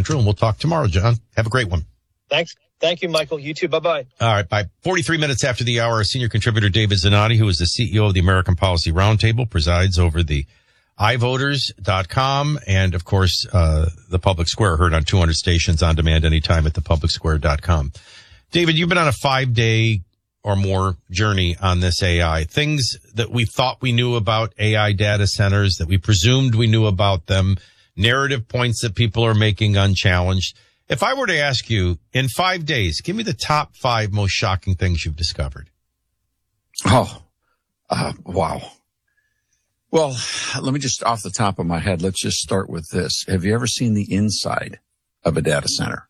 Central, and we'll talk tomorrow, John. Have a great one. Thanks. Thank you, Michael. You too. Bye-bye. All right. By 43 minutes after the hour, senior contributor David Zanotti, who is the CEO of the American Policy Roundtable, presides over the iVoters.com and, of course, the Public Square, heard on 200 stations on demand anytime at thepublicsquare.com. David, you've been on a 5-day or more journey on this AI. Things that we thought we knew about AI data centers, that we presumed we knew about them, narrative points that people are making unchallenged. If I were to ask you, in 5 days, give me the top 5 most shocking things you've discovered. Wow. Well, let me just, off the top of my head, let's just start with this. Have you ever seen the inside of a data center?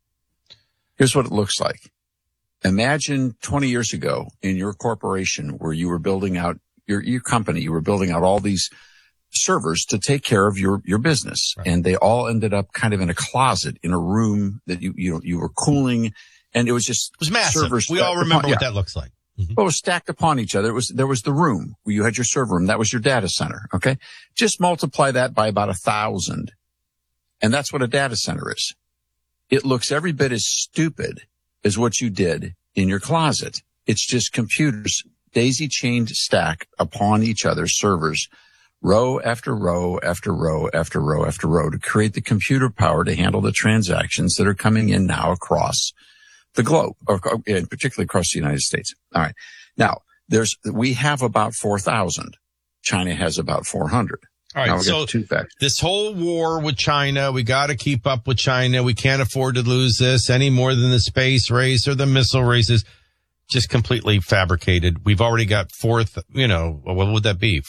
Here's what it looks like. Imagine 20 years ago in your corporation where you were building out your company, you were building out all these servers to take care of your business. Right. And they all ended up kind of in a closet in a room that you were cooling. And it was massive. Servers. We all remember what that looks like. Mm-hmm. Well, it was stacked upon each other. There was the room where you had your server room. That was your data center. Okay. Just multiply that by about 1,000. And that's what a data center is. It looks every bit as stupid as what you did in your closet. It's just computers daisy chained stack upon each other, servers, row after row after row after row after row to create the computer power to handle the transactions that are coming in now across the globe, or and particularly across the United States. All right. Now, we have about 4,000. China has about 400. All right. So this whole war with China, we got to keep up with China. We can't afford to lose this any more than the space race or the missile races. Just completely fabricated. We've already got what would that be?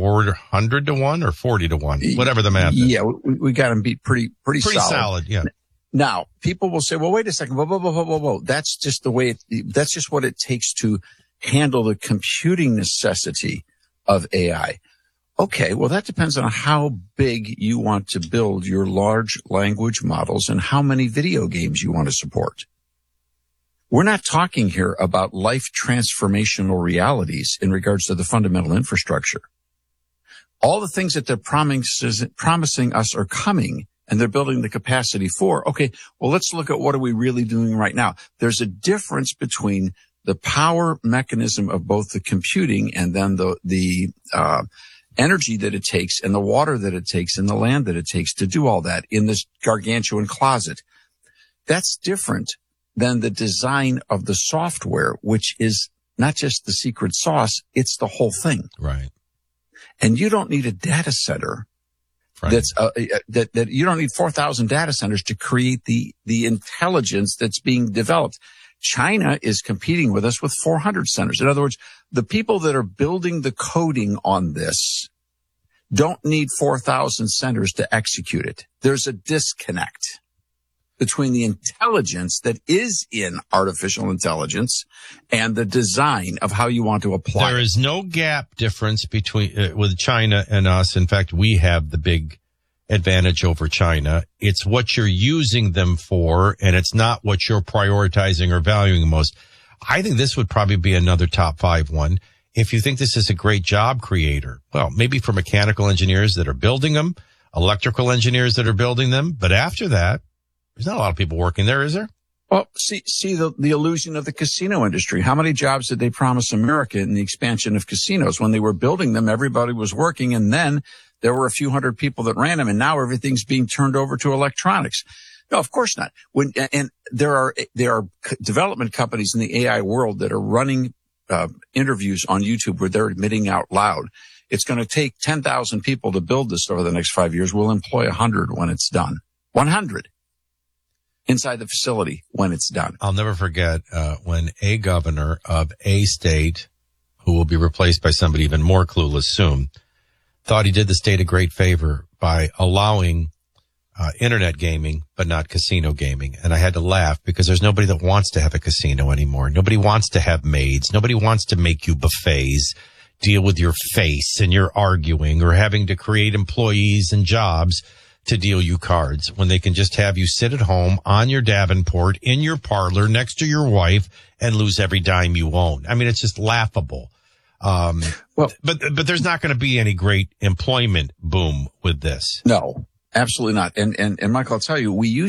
400 to 1 or 40 to 1, whatever the math is. Yeah, we got them beat pretty solid. Yeah. Now, people will say, well, wait a second. Whoa. That's just that's just what it takes to handle the computing necessity of AI. Okay. Well, that depends on how big you want to build your large language models and how many video games you want to support. We're not talking here about life transformational realities in regards to the fundamental infrastructure. All the things that they're promising us are coming, and they're building the capacity for. Okay, well, let's look at what are we really doing right now. There's a difference between the power mechanism of both the computing and then the energy that it takes and the water that it takes and the land that it takes to do all that in this gargantuan closet. That's different than the design of the software, which is not just the secret sauce, it's the whole thing. Right. And you don't need a data center that you don't need 4,000 data centers to create the intelligence that's being developed. China is competing with us with 400 centers. In other words, the people that are building the coding on this don't need 4,000 centers to execute it. There's a disconnect between the intelligence that is in artificial intelligence and the design of how you want to apply it. There is no gap difference between with China and us. In fact, we have the big advantage over China. It's what you're using them for, and it's not what you're prioritizing or valuing most. I think this would probably be another top 5 one. If you think this is a great job creator, well, maybe for mechanical engineers that are building them, electrical engineers that are building them. But after that, there's not a lot of people working there, is there? Well, see the illusion of the casino industry. How many jobs did they promise America in the expansion of casinos? When they were building them, everybody was working, and then there were a few hundred people that ran them, and now everything's being turned over to electronics. No, of course not. And there are development companies in the AI world that are running interviews on YouTube where they're admitting out loud, it's going to take 10,000 people to build this over the next 5 years. We'll employ 100 when it's done. 100. Inside the facility when it's done. I'll never forget when a governor of a state, who will be replaced by somebody even more clueless soon, thought he did the state a great favor by allowing internet gaming, but not casino gaming. And I had to laugh because there's nobody that wants to have a casino anymore. Nobody wants to have maids. Nobody wants to make you buffets, deal with your face and your arguing, or having to create employees and jobs to deal you cards when they can just have you sit at home on your Davenport in your parlor next to your wife and lose every dime you own. I mean, it's just laughable. But there's not going to be any great employment boom with this. No, absolutely not. And Michael, I'll tell you, we used